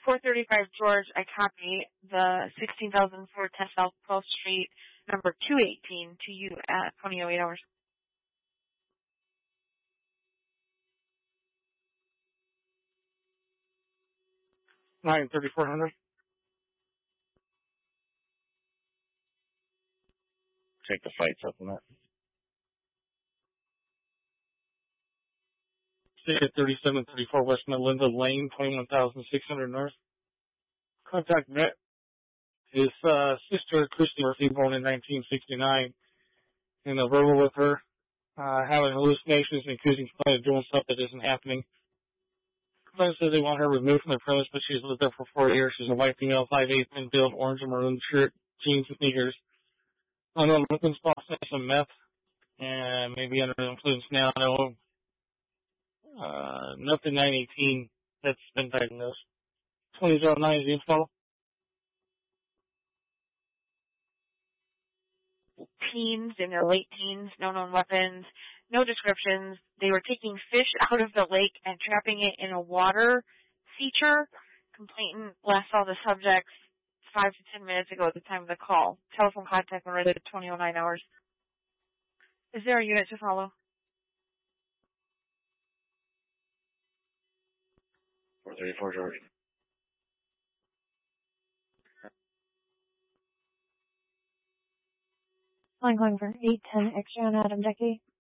435 George, I copy the 16,410 South 12th Street, number 218, to you at 20:08 hours. 93400. Take the fight supplement. Stay at 3734 West Melinda Lane, 21,600 North. Contact Brett. His sister, Christy Murphy, born in 1969, in a verbal with her, having hallucinations and accusing somebody of doing stuff that isn't happening. Complaint says they want her removed from the premise, but she's lived there for 4 years. She's a white female, 5'8", thin build, orange and maroon shirt, jeans and sneakers. Unknown weapons, box, some meth, and maybe under the influence now. No, nothing 918 that's been diagnosed. 2009 is the info. Teens in their late teens, no known weapons, no descriptions. They were taking fish out of the lake and trapping it in a water feature. Complainant last saw the subjects 5 to 10 minutes ago at the time of the call. Telephone contact when ready at 20:09 hours. Is there a unit to follow? 434 George. Line calling for 810 extra on Adam Decky.